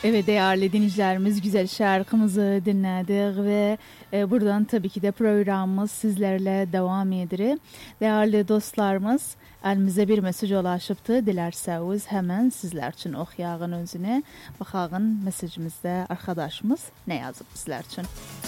Evet değerli dinleyicilerimiz, güzel şarkımızı dinledik ve buradan tabii ki de programımız sizlerle devam edir. Değerli dostlarımız, elimizde bir mesaj ulaşıptı. Dilerseniz hemen sizler için okuyağın özüne. Bakağın mesajımızda arkadaşımız ne yazıp sizler için.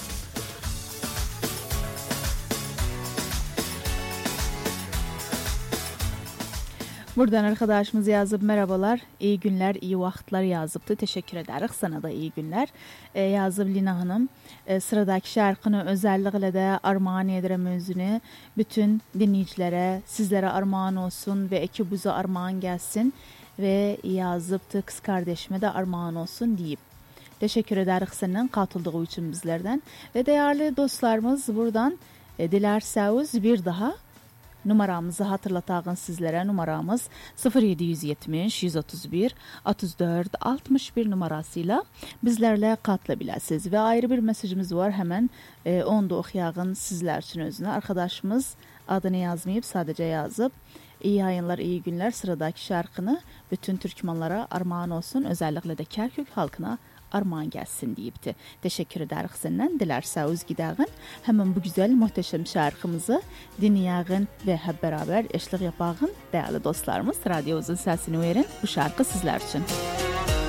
Buradan arkadaşımız yazıp merhabalar, iyi günler, iyi vakitler yazıptı. Teşekkür ederiz. Sana da iyi günler. Yazıp Lina Hanım. Sıradaki şarkını özellikle de armağan ederim özünü. Bütün dinleyicilere, sizlere armağan olsun ve ekibimize armağan gelsin. Ve yazıptı kız kardeşime de armağan olsun deyip. Teşekkür ederiz senden katıldığı için bizlerden. Ve değerli dostlarımız buradan dilerseniz bir daha numaramızı hatırlatağın sizlere. Numaramız 0770 131 64 61 numarasıyla bizlerle katılabilirsiniz. Ve ayrı bir mesajımız var, hemen onu da okuyağın sizler için özüne. Arkadaşımız adını yazmayıp sadece yazıp iyi yayınlar, iyi günler, sıradaki şarkını bütün Türkmenlere armağan olsun, özellikle de Kerkük halkına armağan gelsin deyipti. Teşekkür ederiz senden. Dilerseniz gideğin hemen bu güzel muhteşem şarkımızı dinleyeğin ve hep beraber eşlik yapağın değerli dostlarımız. Radyomuzun sesini verin. Bu şarkı sizler için.